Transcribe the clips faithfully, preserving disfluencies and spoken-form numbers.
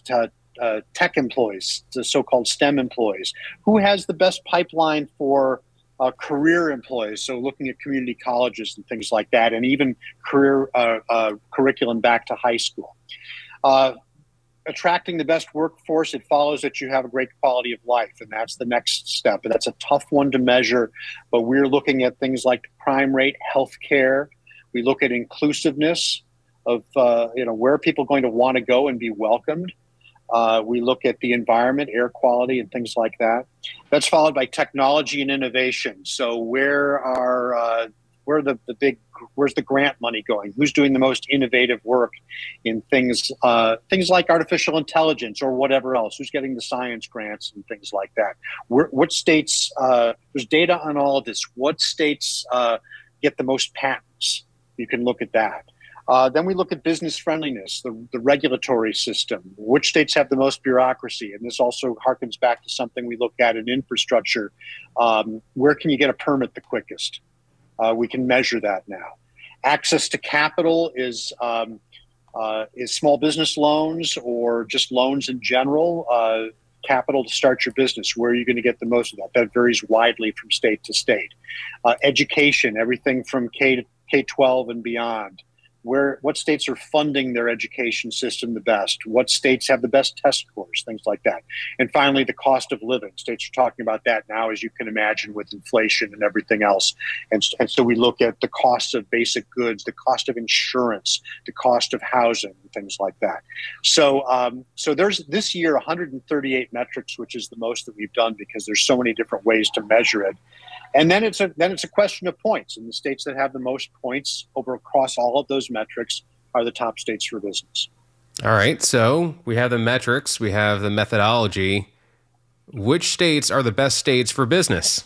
uh, uh, tech employees, the so-called STEM employees? Who has the best pipeline for uh, career employees? So looking at community colleges and things like that, and even career uh, uh, curriculum back to high school. Uh, attracting the best workforce, it follows that you have a great quality of life, and that's the next step. And that's a tough one to measure, but we're looking at things like crime rate, healthcare. We look at inclusiveness of, uh, you know, where are people going to want to go and be welcomed. Uh, we look at the environment, air quality, and things like that. That's followed by technology and innovation. So where are uh, where are the, the big, where's the grant money going? Who's doing the most innovative work in things uh, things like artificial intelligence or whatever else? Who's getting the science grants and things like that? Where, what states, uh, there's data on all of this. What states uh, get the most patents? You can look at that. Uh, then we look at business friendliness, the, the regulatory system. Which states have the most bureaucracy? And this also harkens back to something we look at in infrastructure. Um, where can you get a permit the quickest? Uh, we can measure that now. Access to capital is um, uh, is small business loans or just loans in general. Uh, capital to start your business. Where are you going to get the most of that? That varies widely from state to state. Uh, education, everything from K to K twelve and beyond. Where, what states are funding their education system the best? What states have the best test scores? Things like that. And finally, the cost of living. States are talking about that now, as you can imagine, with inflation and everything else. And, and so we look at the cost of basic goods, the cost of insurance, the cost of housing, and things like that. So, um, so there's this year one hundred thirty-eight metrics, which is the most that we've done because there's so many different ways to measure it. And then it's a then it's a question of points. And the states that have the most points over across all of those metrics are the top states for business. All right. So we have the metrics, we have the methodology. Which states are the best states for business?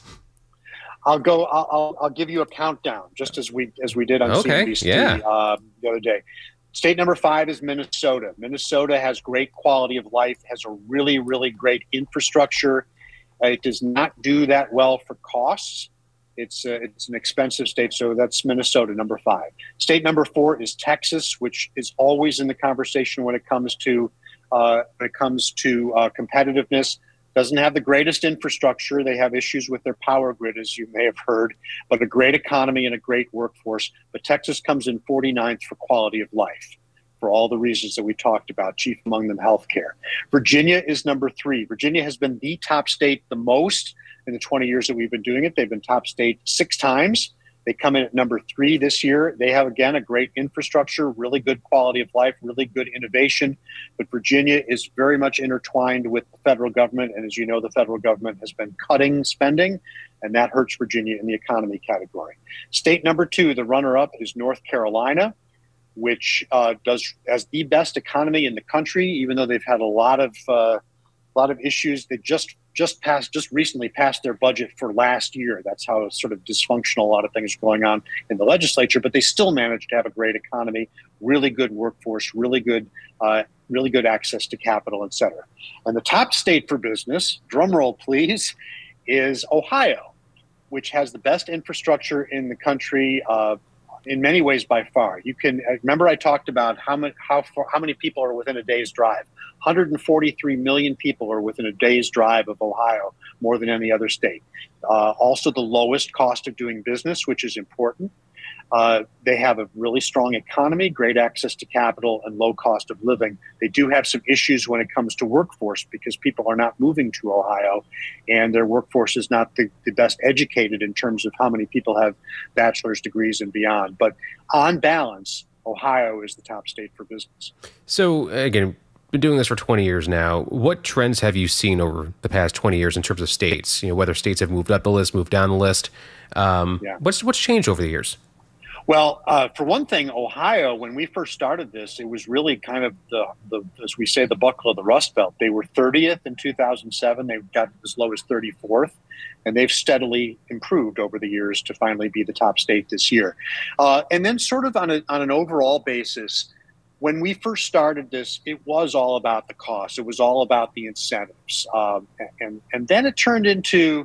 I'll go. I'll I'll, I'll give you a countdown, just as we as we did on okay. C N B C yeah. uh, the other day. State number five is Minnesota. Minnesota has great quality of life, has a really really great infrastructure. It does not do that well for costs. It's uh, it's an expensive state, so that's Minnesota, number five. State number four is Texas, which is always in the conversation when it comes to uh, when it comes to uh, competitiveness. Doesn't have the greatest infrastructure. They have issues with their power grid, as you may have heard, but a great economy and a great workforce. But Texas comes in forty-ninth for quality of life, for all the reasons that we talked about, chief among them healthcare. Virginia is number three. Virginia has been the top state the most in the twenty years that we've been doing it. They've been top state six times. They come in at number three this year. They have, again, a great infrastructure, really good quality of life, really good innovation. But Virginia is very much intertwined with the federal government. And as you know, the federal government has been cutting spending, and that hurts Virginia in the economy category. State number two, the runner-up, is North Carolina, which uh, does has the best economy in the country, even though they've had a lot of uh, a lot of issues. They just just passed, just recently passed their budget for last year. That's how sort of dysfunctional a lot of things are going on in the legislature. But they still managed to have a great economy, really good workforce, really good, uh, really good access to capital, et cetera. And the top state for business, drum roll please, is Ohio, which has the best infrastructure in the country. Uh, in many ways, by far. You can remember I talked about how many how far, how many people are within a day's drive. one hundred forty-three million people are within a day's drive of Ohio, more than any other state. Uh, also, the lowest cost of doing business, which is important. Uh, they have a really strong economy, great access to capital, and low cost of living. They do have some issues when it comes to workforce because people are not moving to Ohio, and their workforce is not the, the best educated in terms of how many people have bachelor's degrees and beyond. But on balance, Ohio is the top state for business. So again, been doing this for twenty years now. What trends have you seen over the past twenty years in terms of states? You know, whether states have moved up the list, moved down the list. Um, yeah. What's what's changed over the years? Well, uh, for one thing, Ohio, when we first started this, it was really kind of the, the, as we say, the buckle of the Rust Belt. They were thirtieth in two thousand seven. They got as low as thirty-fourth, and they've steadily improved over the years to finally be the top state this year. Uh, and then sort of on, a, on an overall basis, when we first started this, it was all about the cost. It was all about the incentives. Um, and, and then it turned into,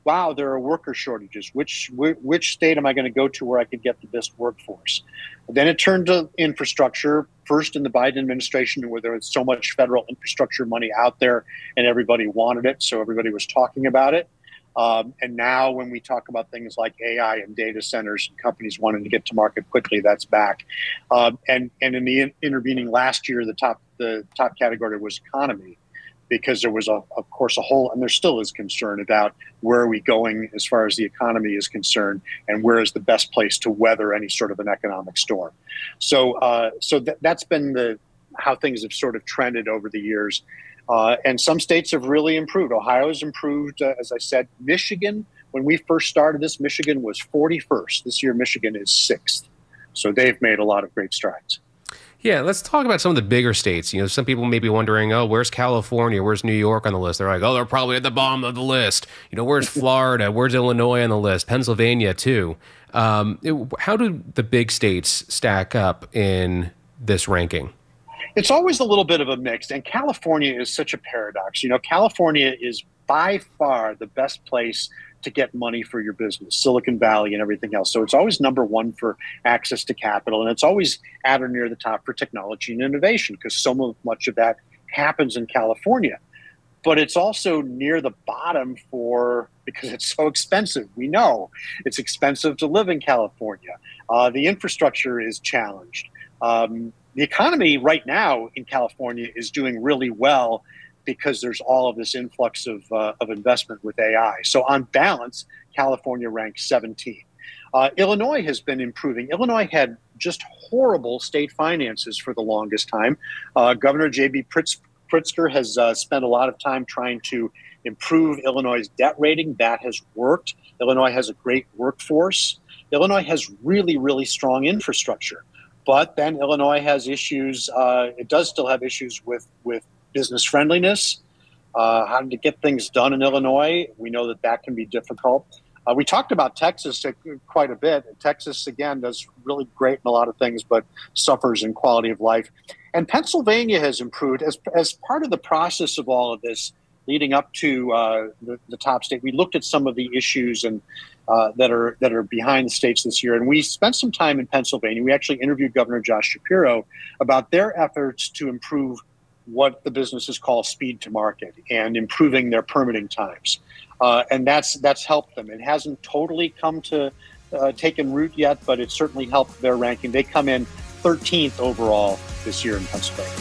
wow, there are worker shortages. Which which state am I going to go to where I can get the best workforce? Then it turned to infrastructure, first in the Biden administration, where there was so much federal infrastructure money out there and everybody wanted it, so everybody was talking about it. Um, and now when we talk about things like A I and data centers and companies wanting to get to market quickly, that's back. Um, and, and in the in- intervening last year, the top the top category was economy, because there was, a, of course, a whole, and there still is concern about where are we going as far as the economy is concerned, and where is the best place to weather any sort of an economic storm. So, uh, so th- that's been the how things have sort of trended over the years. Uh, and some states have really improved. Ohio has improved, uh, as I said. Michigan, when we first started this, Michigan was forty-first. This year, Michigan is sixth. So they've made a lot of great strides. Yeah, let's talk about some of the bigger states. You know, some people may be wondering, oh, where's California? Where's New York on the list? They're like, oh, they're probably at the bottom of the list. You know, where's Florida? Where's Illinois on the list? Pennsylvania, too. Um, it, how do the big states stack up in this ranking? It's always a little bit of a mix, and California is such a paradox. You know, California is by far the best place to get money for your business, Silicon Valley and everything else. So it's always number one for access to capital, and it's always at or near the top for technology and innovation, because so much of that happens in California. But it's also near the bottom for, because it's so expensive. We know it's expensive to live in California. Uh, the infrastructure is challenged. Um, The economy right now in California is doing really well because there's all of this influx of, uh, of investment with A I. So on balance, California ranks seventeenth. Uh, Illinois has been improving. Illinois had just horrible state finances for the longest time. Uh, Governor J B Pritz, Pritzker has uh, spent a lot of time trying to improve Illinois' debt rating. That has worked. Illinois has a great workforce. Illinois has really, really strong infrastructure. But then Illinois has issues. Uh, it does still have issues with, with business friendliness, uh, how to get things done in Illinois. We know that that can be difficult. Uh, we talked about Texas quite a bit. Texas, again, does really great in a lot of things, but suffers in quality of life. And Pennsylvania has improved. As, as part of the process of all of this, leading up to uh, the, the top state, we looked at some of the issues and uh, that are that are behind the states this year. And we spent some time in Pennsylvania. We actually interviewed Governor Josh Shapiro about their efforts to improve what the businesses call speed to market and improving their permitting times. Uh, and that's that's helped them. It hasn't totally come to uh, taken root yet, but it certainly helped their ranking. They come in thirteenth overall this year in Pennsylvania.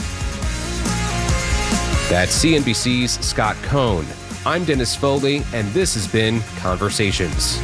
That's C N B C's Scott Cohn. I'm Dennis Foley, and this has been Conversations.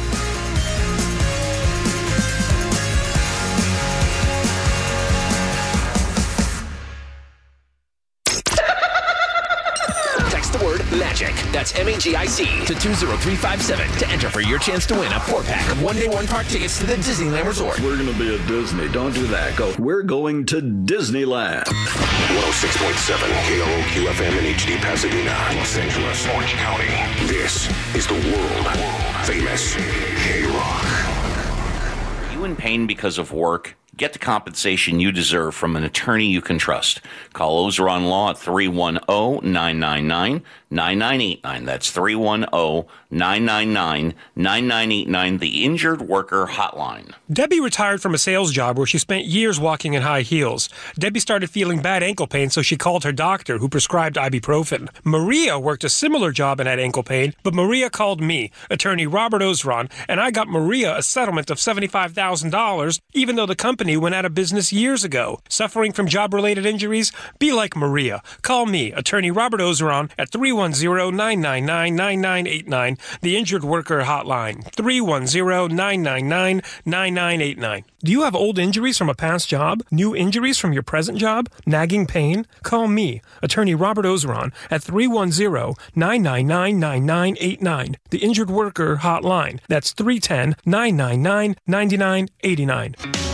Text the word MAGIC, that's M A G I C, to two zero three five seven to enter for your chance to win a four-pack of one-day one-park tickets to the Disneyland Resort. We're going to be at Disney. Don't do that. Go. We're going to Disneyland. one oh six point seven K R O Q F M in H D Pasadena, Los Angeles, Orange County. This is the world-famous K-Rock. Are you in pain because of work? Get the compensation you deserve from an attorney you can trust. Call Ozeron Law at three one zero, nine nine nine, nine nine eight nine. That's three one zero, nine nine nine, nine nine eight nine, the Injured Worker Hotline. Debbie retired from a sales job where she spent years walking in high heels. Debbie started feeling bad ankle pain, so she called her doctor, who prescribed ibuprofen. Maria worked a similar job and had ankle pain, but Maria called me, attorney Robert Ozeron, and I got Maria a settlement of seventy-five thousand dollars, even though the company went out of business years ago. Suffering from job-related injuries? Be like Maria. Call me, attorney Robert Ozeron, at three one zero, nine nine nine, nine nine eight nine, the Injured Worker Hotline, three one zero, nine nine nine, nine nine eight nine. Do you have old injuries from a past job? New injuries from your present job? Nagging pain? Call me, attorney Robert Ozeron, at three one zero, nine nine nine, nine nine eight nine, the Injured Worker Hotline. That's three one zero, nine nine nine, nine nine eight nine.